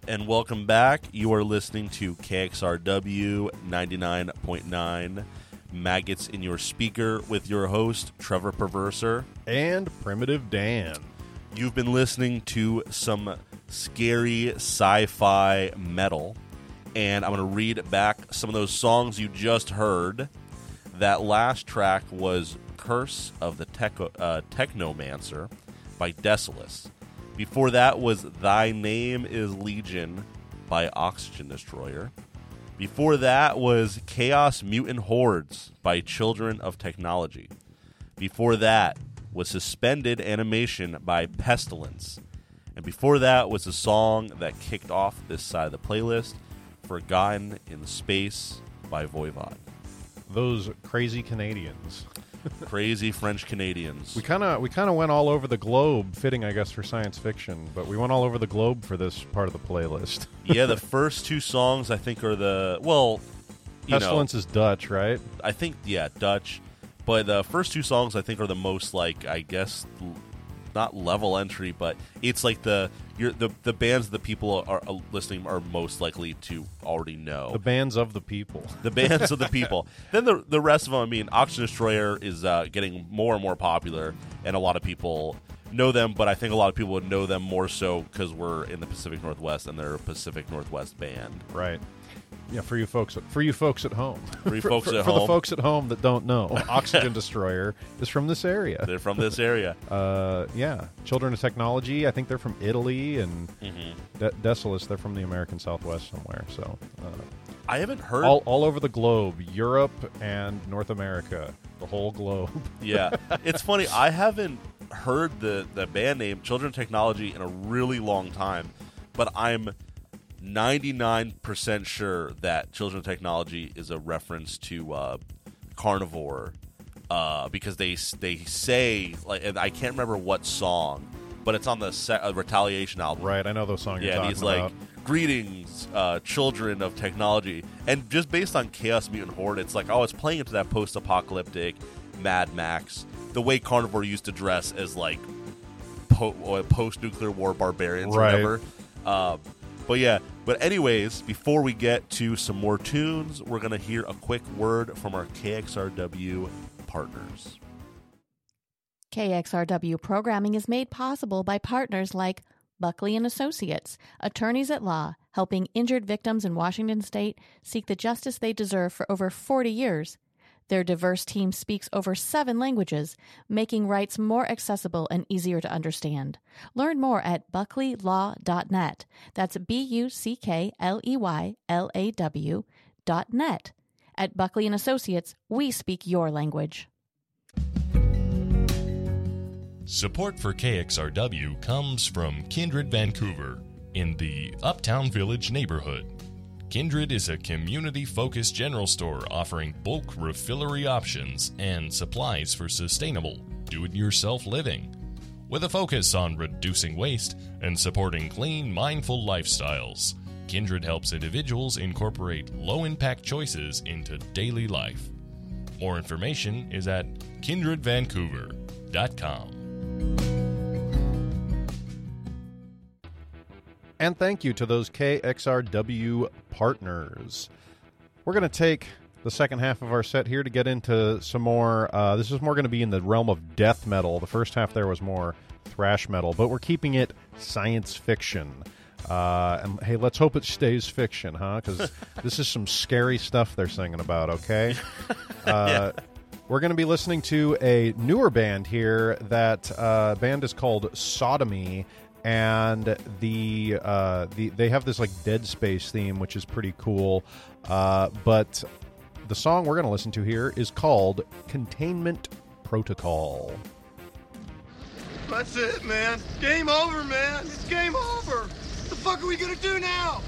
And welcome back. You are listening to KXRW 99.9 Maggots in Your Speaker with your host, Trevor Perverser. And Primitive Dan. You've been listening to some scary sci-fi metal, and I'm going to read back some of those songs you just heard. That last track was Curse of the Technomancer by Desolus. Before that was Thy Name is Legion by Oxygen Destroyer. Before that was Chaos Mutant Hordes by Children of Technology. Before that was Suspended Animation by Pestilence. And before that was the song that kicked off this side of the playlist, Forgotten in Space by Voivod. Those crazy Canadians. Crazy French Canadians. We kind of went all over the globe, fitting, I guess, for science fiction, but we went all over the globe for this part of the playlist. Yeah, the first two songs I think are Pestilence is Dutch, right? I think, yeah, Dutch. But the first two songs I think are the most, like, I guess, not level entry, but it's like the bands that people are listening are most likely to already know. The bands of the people. The bands of the people. Then the rest of them, I mean, Oxygen Destroyer is getting more and more popular, and a lot of people know them, but I think a lot of people would know them more so because we're in the Pacific Northwest, and they're a Pacific Northwest band. Right. Yeah, for you folks at home. For you folks at home. For the folks at home that don't know, Oxygen Destroyer is from this area. They're from this area. Yeah. Children of Technology, I think they're from Italy, and Desolus, they're from the American Southwest somewhere. So I haven't heard... All over the globe, Europe and North America, the whole globe. Yeah. It's funny, I haven't heard the band name Children of Technology in a really long time, but I'm 99% sure that Children of Technology is a reference to Carnivore, because they say, like, and I can't remember what song, but it's on the Retaliation album. Right, I know those songs you're talking about. Yeah, he's like, greetings, children of technology. And just based on Chaos Mutant Horde, it's like, it's playing into that post-apocalyptic Mad Max, the way Carnivore used to dress as, like, post-nuclear war barbarians, right, or whatever. But anyways, before we get to some more tunes, we're going to hear a quick word from our KXRW partners. KXRW programming is made possible by partners like Buckley & Associates, attorneys at law, helping injured victims in Washington state seek the justice they deserve for over 40 years. Their diverse team speaks over 7 languages, making rights more accessible and easier to understand. Learn more at buckleylaw.net. That's BUCKLEYLAW.net. At Buckley & Associates, we speak your language. Support for KXRW comes from Kindred Vancouver in the Uptown Village neighborhood. Kindred is a community-focused general store offering bulk refillery options and supplies for sustainable, do-it-yourself living. With a focus on reducing waste and supporting clean, mindful lifestyles, Kindred helps individuals incorporate low-impact choices into daily life. More information is at kindredvancouver.com. And thank you to those KXRW partners. We're going to take the second half of our set here to get into some more. This is more going to be in the realm of death metal. The first half there was more thrash metal, but we're keeping it science fiction. And hey, let's hope it stays fiction, huh? Because this is some scary stuff they're singing about, okay? Yeah. We're going to be listening to a newer band here. That band is called Sodomy. And they have this like Dead Space theme, which is pretty cool. But the song we're going to listen to here is called Containment Protocol. That's it, man. Game over, man. It's game over. What the fuck are we gonna do now?